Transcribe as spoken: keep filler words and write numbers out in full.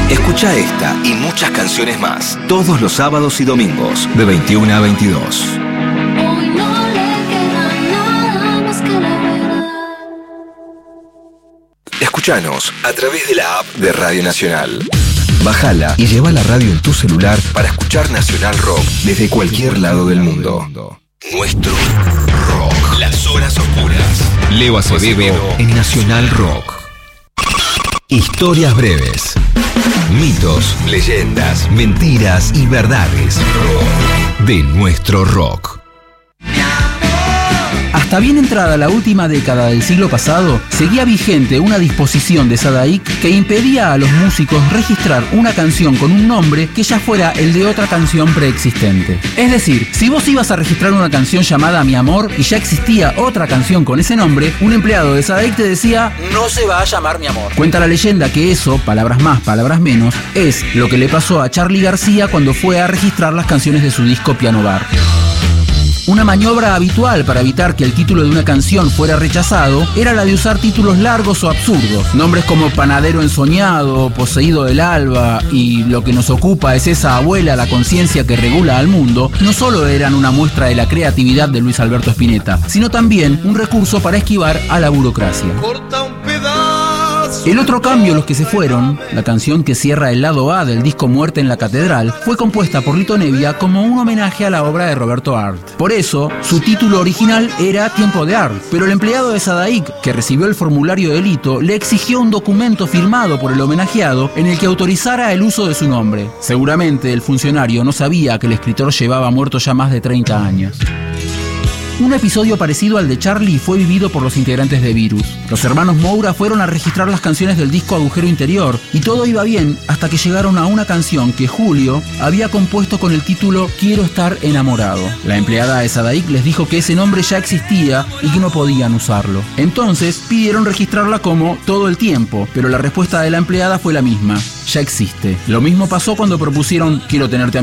Escucha esta y muchas canciones más todos los sábados y domingos de veintiuna a veintidós. Hoy no le queda nada más que la verdad. Escuchanos a través de la app de Radio Nacional. Bájala y lleva la radio en tu celular para escuchar Nacional Rock desde cualquier lado del mundo. Nuestro rock. Las horas oscuras. Leo Acevedo en Nacional Rock. Historias breves. Mitos, leyendas, mentiras y verdades de nuestro rock. Hasta bien entrada la última década del siglo pasado, seguía vigente una disposición de Sadaic que impedía a los músicos registrar una canción con un nombre que ya fuera el de otra canción preexistente. Es decir, si vos ibas a registrar una canción llamada Mi Amor y ya existía otra canción con ese nombre, un empleado de Sadaic te decía, no se va a llamar Mi Amor. Cuenta la leyenda que eso, palabras más, palabras menos, es lo que le pasó a Charly García cuando fue a registrar las canciones de su disco Piano Bar. Una maniobra habitual para evitar que el título de una canción fuera rechazado era la de usar títulos largos o absurdos. Nombres como Panadero Ensoñado, Poseído del Alba y Lo que nos ocupa es esa abuela, la conciencia que regula al mundo, no solo eran una muestra de la creatividad de Luis Alberto Spinetta, sino también un recurso para esquivar a la burocracia. Corta un pedazo. El otro cambio, Los que se fueron, la canción que cierra el lado A del disco Muerte en la Catedral, fue compuesta por Lito Nebbia como un homenaje a la obra de Roberto Arlt. Por eso, su título original era Tiempo de Arlt, pero el empleado de Sadaic, que recibió el formulario de Lito, le exigió un documento firmado por el homenajeado en el que autorizara el uso de su nombre. Seguramente el funcionario no sabía que el escritor llevaba muerto ya más de treinta años. Un episodio parecido al de Charly fue vivido por los integrantes de Virus. Los hermanos Moura fueron a registrar las canciones del disco Agujero Interior y todo iba bien hasta que llegaron a una canción que Julio había compuesto con el título Quiero estar enamorado. La empleada de Sadaic les dijo que ese nombre ya existía y que no podían usarlo. Entonces pidieron registrarla como Todo el Tiempo, pero la respuesta de la empleada fue la misma: ya existe. Lo mismo pasó cuando propusieron Quiero tenerte